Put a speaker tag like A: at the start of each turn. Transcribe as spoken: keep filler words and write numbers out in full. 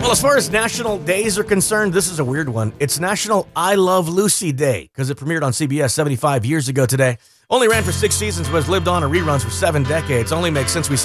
A: Well, as far as national days are concerned, this is a weird one. It's National I Love Lucy Day because it premiered on C B S seventy-five years ago today. Only ran for six seasons, but has lived on in reruns for seven decades. Only makes sense we